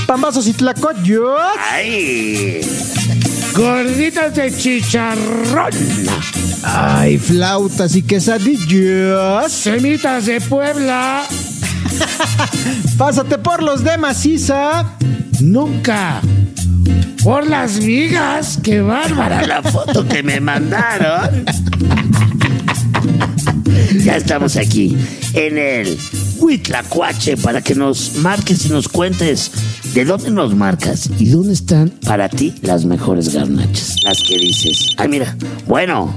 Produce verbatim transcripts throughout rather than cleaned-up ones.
pambazos y tlacoyos. ¡Ay! Gorditas de chicharrón. Ay, flautas y quesadillas. Semitas de Puebla. Pásate por los de maciza. Nunca. Por las migas. ¡Qué bárbara la foto que me mandaron! Ya estamos aquí en el Huitlacoche para que nos marques y nos cuentes de dónde nos marcas y dónde están para ti las mejores garnachas. Las que dices. Ay, mira. Bueno.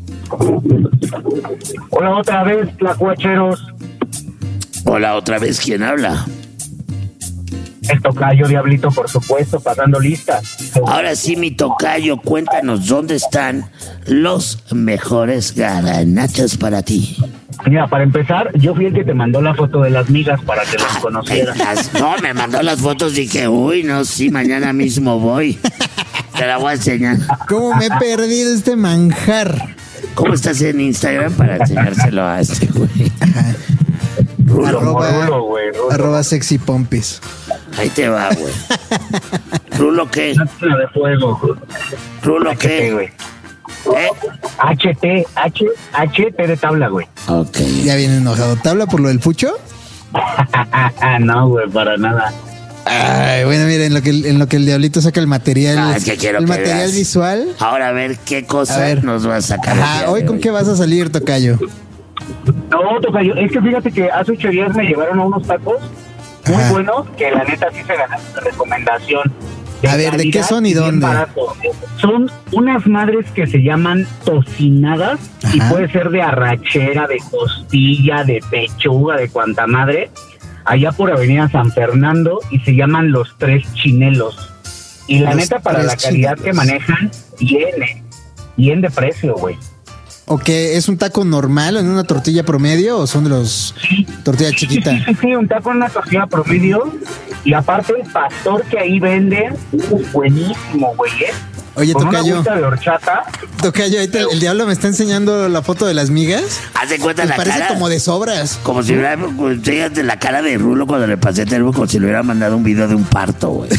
Hola otra vez, tlacuacheros. Hola, otra vez. ¿Quién habla? El tocayo Diablito, por supuesto, pasando lista. Ahora sí, mi tocayo, cuéntanos dónde están los mejores garnachas para ti. Mira, para empezar, yo fui el que te mandó la foto de las migas para que las conocieras. Las, no, me mandó las fotos, dije, uy, no, sí, mañana mismo voy. Te la voy a enseñar. ¿Cómo me he perdido este manjar? ¿Cómo estás en Instagram para enseñárselo a este güey? Rulo, Arroba, Rulo, güey, Rulo. arroba sexy pompis. ahí te va, güey. ¿Rulo qué? Máquina de fuego. ¿Rulo H T, qué? güey. ¿Eh? H T, H, H T de tabla, güey. Ok. Ya viene enojado. ¿Tabla por lo del fucho? No, güey, para nada. Ay, bueno, mira, en lo que en lo que el diablito saca el material, No, es que quiero el que material veas. visual. Ahora a ver qué cosa A ver. nos va a sacar. el Ajá, día hoy de con qué vas a salir, tocayo. No, tocayo, es que fíjate que hace ocho días me llevaron a unos tacos muy Ajá. buenos que la neta sí se ganaron de recomendación. A ver, ¿de qué calidad son y bien dónde? barato. Son unas madres que se llaman tocinadas y Ajá. puede ser de arrachera, de costilla, de pechuga, de cuanta madre. Allá por Avenida San Fernando y se llaman Los Tres Chinelos. Y la Los neta, para Tres la calidad Chinelos. que manejan, viene, bien de precio, güey. ¿O qué? ¿Es un taco normal en una tortilla promedio o son de los tortilla chiquita? Sí, sí, sí, un taco en una tortilla promedio. Y aparte el pastor que ahí venden, uh, buenísimo, güey, ¿eh? Oye, Con una tocayo, agüita de horchata. tocayo, ahí te- el diablo me está enseñando la foto de las migas. Haz de cuenta Me la parece cara. como de sobras. Como si hubiera, fíjate la cara de Rulo cuando le pasé el teléfono, como si le hubiera mandado un video de un parto, güey.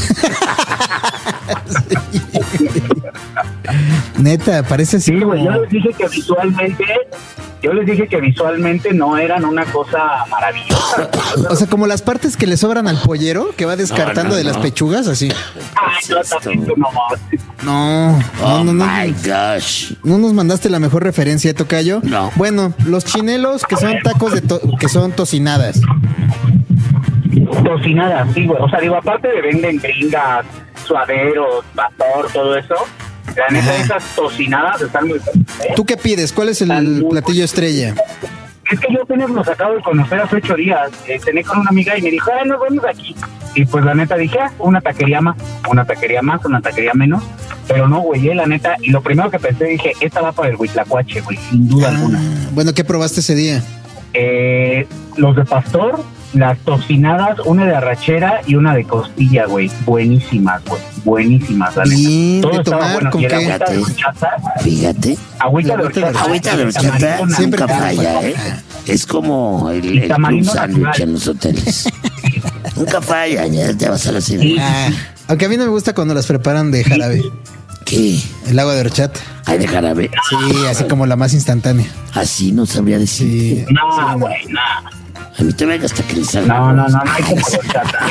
Neta, parece así Sí, como... güey, yo les dije que visualmente, yo les dije que visualmente no eran una cosa maravillosa. O sea, como las partes que le sobran al pollero, que va descartando No, no, de las no. pechugas, así. Ay, no, también tú nomás. No, Oh no, no, no. my gosh. No nos mandaste la mejor referencia, tocayo. No. Bueno, los chinelos que son tacos de to- que son tocinadas. Tocinadas, sí, güey. O sea, digo, aparte de venden gringas, suaderos, pastor, todo eso, la neta, Ajá. esas tocinadas están muy buenas, ¿eh? ¿Tú qué pides? ¿Cuál es Están el muy platillo estrella? Es que yo apenas los acabo de conocer hace ocho días. Eh, cené con una amiga y me dijo, ah, nos vemos aquí. Y pues la neta dije, ah, una taquería más, una taquería más, una taquería menos. Pero no, güey, eh, la neta. Y lo primero que pensé, dije, esta va para el Huitlacoche, güey, sin duda alguna. Ah, bueno, ¿qué probaste ese día? Eh, los de pastor, las tocinadas, una de arrachera y una de costilla, güey. Buenísimas, güey. Buenísimas, la neta. ¿Y Todo de estaba tomar bueno. con Y el qué? agüita de horchata, Fíjate. agüita de Agüita de horchata. Agüita de y horchata tamarindo siempre nunca natural, falla, güey. ¿eh? Es como el, Y el club tamarindo sándwich natural. en los hoteles. Nunca falla, ya te vas a la cena. Sí. Ah, aunque a mí no me gusta cuando las preparan de jarabe. ¿Qué? El agua de horchata. ¿Hay de jarabe? Sí, así como la más instantánea. Así no sabría decir. Sí. No, güey, no. A mí te venga hasta que le salga. No, no, no, no hay como horchata.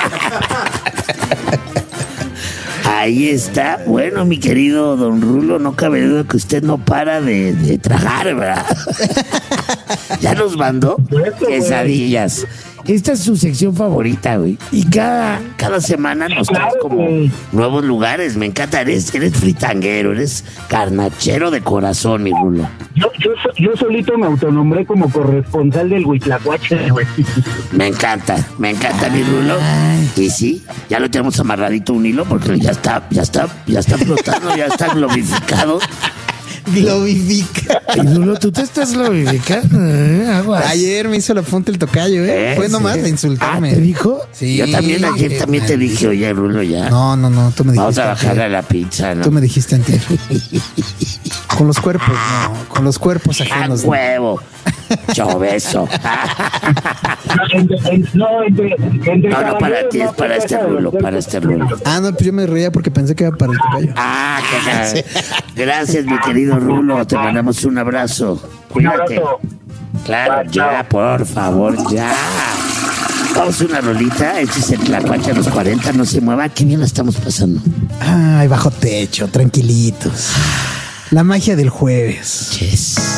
Ahí está. Bueno, mi querido don Rulo, no cabe duda que usted no para de, de tragar, ¿verdad? Ya nos mandó quesadillas. Esta es su sección favorita, güey. Y cada, cada semana nos trae Claro, como güey. nuevos lugares. Me encanta. Eres, eres fritanguero, eres carnachero de corazón, mi Rulo. Yo, yo, so- yo solito me autonombré como corresponsal del Huitlacoche, güey. Me encanta, me encanta, mi Rulo. Y sí, ya lo tenemos amarradito un hilo porque ya está, ya está, ya está flotando, ya está globificado. Globifica. Y Rulo, tú te estás globificando. ¿eh? Aguas. Ayer me hizo la punta el tocayo, ¿eh? ¿Eh? Fue nomás Sí. a insultarme. ¿Te dijo? Sí. Yo también ayer también te dije, oye, Rulo, ya. No, no, no, tú me dijiste. Vamos a bajar antier. a la pizza, ¿no? Tú me dijiste antier. Con los cuerpos, no. Con los cuerpos ¡A ajenos. no. huevo! Choveso. No, entre, entre No, no, para caballeros, ti, es no para aplica este esa de Rulo, los para cuerpos. este Rulo. Ah, no, pues yo me reía porque pensé que era para el tocayo. Ah, qué cara. Gracias, mi querido Rulo. Te mandamos un abrazo. Un Cuídate. abrazo. Claro, ya, por favor, ya. Vamos a una rolita. Este es el Tlacuache a los cuarenta. No se mueva. Qué bien la estamos pasando. Ay, bajo techo, tranquilitos. La magia del jueves. Yes.